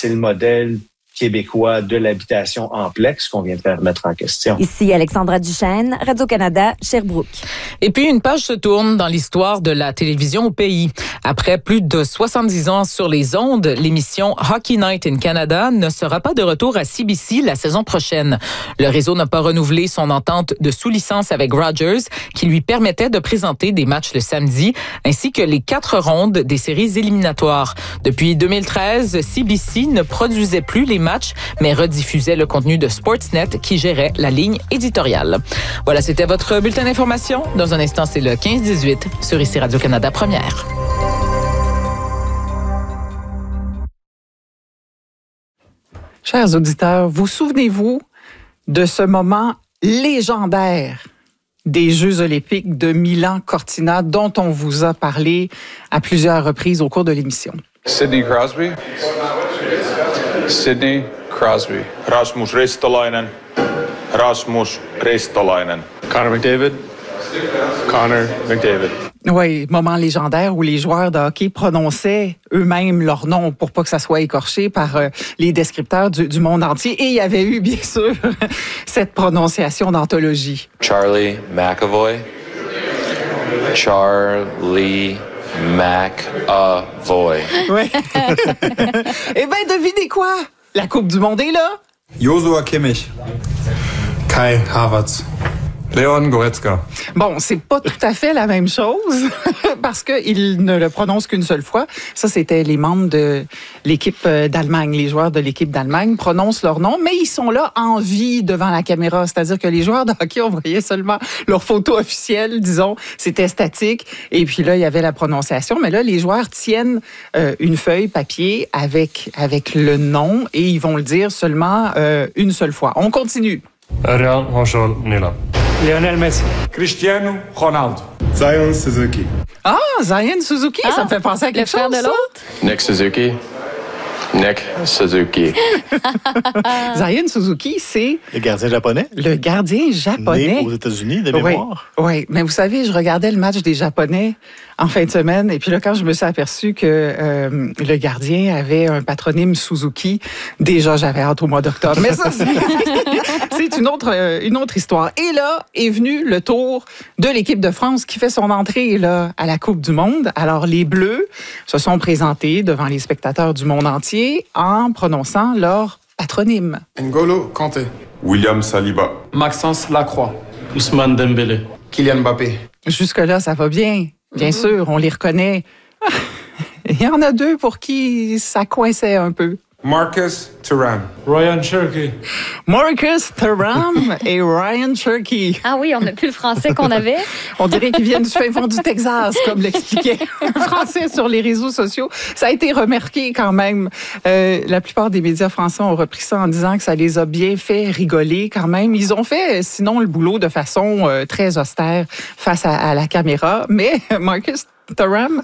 c'est le modèle québécois de l'habitation amplex qu'on vient de faire mettre en question. Ici Alexandra Duchesne, Radio-Canada, Sherbrooke. Et puis, une page se tourne dans l'histoire de la télévision au pays. Après plus de 70 ans sur les ondes, l'émission Hockey Night in Canada ne sera pas de retour à CBC la saison prochaine. Le réseau n'a pas renouvelé son entente de sous-licence avec Rogers, qui lui permettait de présenter des matchs le samedi, ainsi que les 4 rondes des séries éliminatoires. Depuis 2013, CBC ne produisait plus les matchs, mais rediffusait le contenu de Sportsnet qui gérait la ligne éditoriale. Voilà, c'était votre bulletin d'information. Dans un instant, c'est le 15-18 sur ici Radio-Canada Première. Chers auditeurs, vous souvenez-vous de ce moment légendaire des Jeux olympiques de Milan-Cortina dont on vous a parlé à plusieurs reprises au cours de l'émission? Sidney Crosby. Sidney Crosby. Rasmus Ristolainen. Rasmus Ristolainen. Connor McDavid. Connor McDavid. Oui, moment légendaire où les joueurs de hockey prononçaient eux-mêmes leur nom pour pas que ça soit écorché par les descripteurs du monde entier. Et il y avait eu, bien sûr, cette prononciation d'anthologie. Charlie McAvoy. Charlie McAvoy. Oui. Eh bien, devinez quoi? La Coupe du Monde est là. Joshua Kimmich. Kai Havertz. Leon Goretzka. Bon, c'est pas tout à fait la même chose parce qu'il ne le prononce qu'une seule fois. Ça, c'était les membres de l'équipe d'Allemagne. Les joueurs de l'équipe d'Allemagne prononcent leur nom, mais ils sont là en vie devant la caméra. C'est-à-dire que les joueurs de hockey, on voyait seulement leur photo officielle, disons. C'était statique. Et puis là, il y avait la prononciation. Mais là, les joueurs tiennent une feuille papier avec le nom et ils vont le dire seulement une seule fois. On continue. Ariane Rochol-Nila. Lionel Messi. Cristiano Ronaldo. Zion Suzuki. Ah, Zion Suzuki, ça me fait penser à quelque chose, de ça. l'autre? Nick Suzuki. Nick Suzuki. Zion Suzuki, c'est Le gardien japonais. le gardien japonais. Né aux États-Unis, de mémoire. Oui, mais vous savez, je regardais le match des Japonais en fin de semaine, et puis là, quand je me suis aperçu que le gardien avait un patronyme Suzuki, déjà, j'avais hâte au mois d'octobre. Mais ça, c'est une autre histoire. Et là est venu le tour de l'équipe de France qui fait son entrée là à la Coupe du Monde. Alors, les Bleus se sont présentés devant les spectateurs du monde entier en prononçant leur patronyme. N'Golo Kanté. William Saliba. Maxence Lacroix. Ousmane Dembélé. Kylian Mbappé. Jusque-là, ça va bien. Bien sûr, on les reconnaît. Il y en a 2 pour qui ça coinçait un peu. Marcus Thuram. Ryan Cherky. Marcus Thuram et Ryan Cherky. Ah oui, on n'a plus le français qu'on avait. On dirait qu'ils viennent du fin fond du Texas, comme l'expliquait un Français sur les réseaux sociaux. Ça a été remarqué quand même. La plupart des médias français ont repris ça en disant que ça les a bien fait rigoler quand même. Ils ont fait, sinon, le boulot de façon très austère face à la caméra. Mais Marcus Thuram,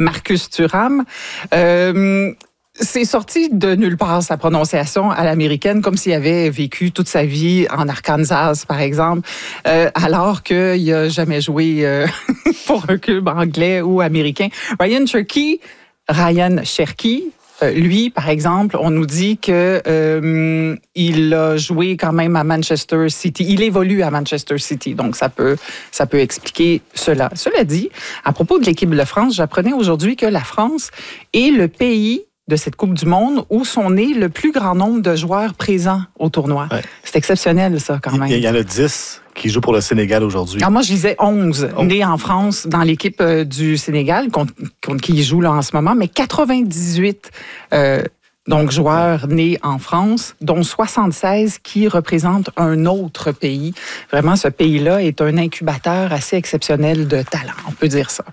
c'est sorti de nulle part, sa prononciation à l'américaine, comme s'il avait vécu toute sa vie en Arkansas, par exemple, alors qu'il n'a jamais joué pour un club anglais ou américain. Ryan Cherky, lui, par exemple, on nous dit que il a joué quand même à Manchester City. Il évolue à Manchester City, donc ça peut expliquer cela. Cela dit, à propos de l'équipe de France, j'apprenais aujourd'hui que la France est le pays de cette Coupe du Monde où sont nés le plus grand nombre de joueurs présents au tournoi. Ouais. C'est exceptionnel, ça, quand même. Il y en a 10 qui jouent pour le Sénégal aujourd'hui. Alors moi, je disais 11 nés en France dans l'équipe du Sénégal, contre qui ils jouent là en ce moment, mais 98 donc joueurs nés en France, dont 76 qui représentent un autre pays. Vraiment, ce pays-là est un incubateur assez exceptionnel de talent, on peut dire ça.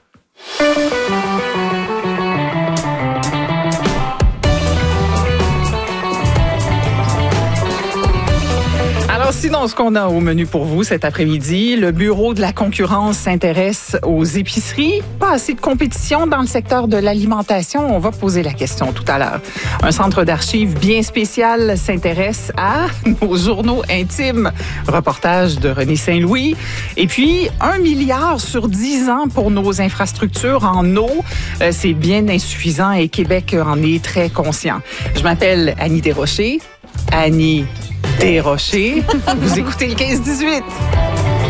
Sinon, ce qu'on a au menu pour vous cet après-midi, le Bureau de la concurrence s'intéresse aux épiceries. Pas assez de compétition dans le secteur de l'alimentation. On va poser la question tout à l'heure. Un centre d'archives bien spécial s'intéresse à nos journaux intimes. Reportage de René Saint-Louis. Et puis, 1 milliard sur 10 ans pour nos infrastructures en eau. C'est bien insuffisant et Québec en est très conscient. Je m'appelle Annie Desrochers. Annie Desrochers. Vous écoutez le 15-18.